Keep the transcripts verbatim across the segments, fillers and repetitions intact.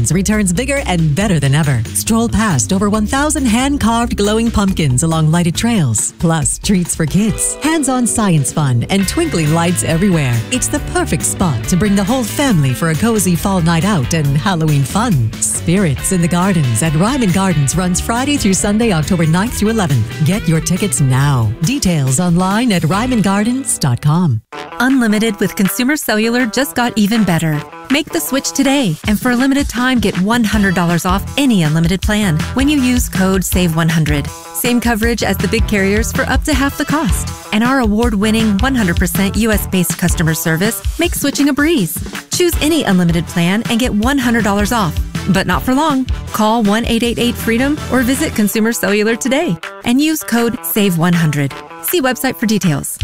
Gardens returns bigger and better than ever. Stroll past over one thousand hand-carved glowing pumpkins along lighted trails. Plus, treats for kids, hands-on science fun, and twinkling lights everywhere. It's the perfect spot to bring the whole family for a cozy fall night out and Halloween fun. Spirits in the Gardens at Ryman Gardens runs Friday through Sunday, October ninth through eleventh. Get your tickets now. Details online at ryman gardens dot com. Unlimited with Consumer Cellular just got even better. Make the switch today, and for a limited time, get one hundred dollars off any unlimited plan when you use code save one hundred. Same coverage as the big carriers for up to half the cost. And our award-winning one hundred percent U S-based customer service makes switching a breeze. Choose any unlimited plan and get one hundred dollars off. But not for long. Call one eight eight eight freedom or visit Consumer Cellular today and use code save one hundred. See website for details.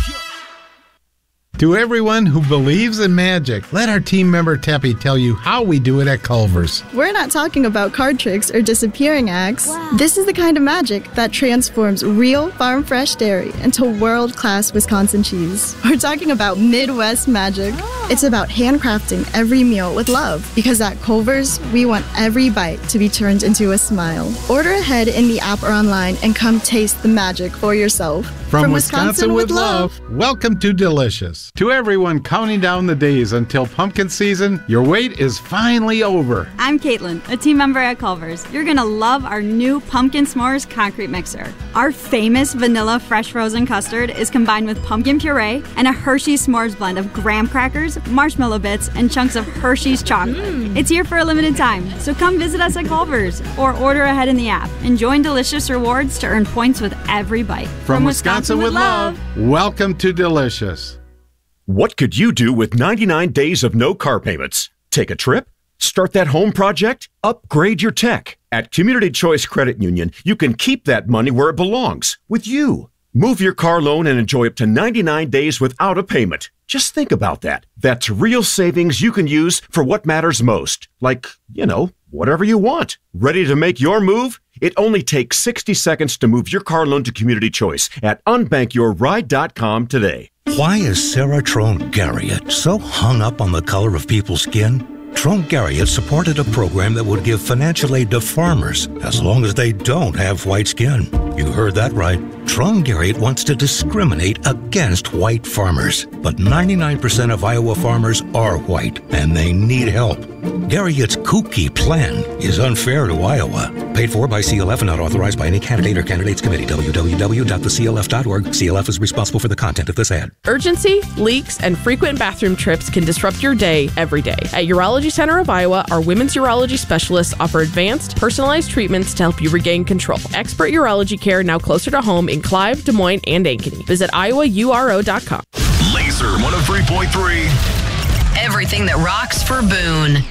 To everyone who believes in magic, let our team member Teppy tell you how we do it at Culver's. We're not talking about card tricks or disappearing acts. Wow. This is the kind of magic that transforms real farm-fresh dairy into world-class Wisconsin cheese. We're talking about Midwest magic. Oh. It's about handcrafting every meal with love, because at Culver's, we want every bite to be turned into a smile. Order ahead in the app or online and come taste the magic for yourself. From, From Wisconsin, Wisconsin with love, love, welcome to Delicious. To everyone counting down the days until pumpkin season, your wait is finally over. I'm Caitlin, a team member at Culver's. You're going to love our new Pumpkin S'mores concrete mixer. Our famous vanilla fresh frozen custard is combined with pumpkin puree and a Hershey's S'mores blend of graham crackers, marshmallow bits, and chunks of Hershey's chocolate. Mm. It's here for a limited time, so come visit us at Culver's or order ahead in the app and join Delicious Rewards to earn points with every bite. From, From Wisconsin, Wisconsin with love, welcome to Delicious. What could you do with ninety-nine days of no car payments? Take a trip? Start that home project? Upgrade your tech. At Community Choice Credit Union, you can keep that money where it belongs, with you. Move your car loan and enjoy up to ninety-nine days without a payment. Just think about that. That's real savings you can use for what matters most. Like, you know, whatever you want. Ready to make your move? It only takes sixty seconds to move your car loan to Community Choice at unbank your ride dot com today. Why is Sarah Trone Garriott so hung up on the color of people's skin? Trone Garriott supported a program that would give financial aid to farmers as long as they don't have white skin. You heard that right. Trone Garriott wants to discriminate against white farmers. But ninety-nine percent of Iowa farmers are white, and they need help. Garriott's kooky plan is unfair to Iowa. Paid for by C L F and not authorized by any candidate or candidates committee. w w w dot the c l f dot org. C L F is responsible for the content of this ad. Urgency, leaks, and frequent bathroom trips can disrupt your day every day. At Urology Center of Iowa, our women's urology specialists offer advanced, personalized treatments to help you regain control. Expert urology care now closer to home in Clive, Des Moines, and Ankeny. Visit iowa u r o dot com. Laser one oh three point three. Everything that rocks for Boone.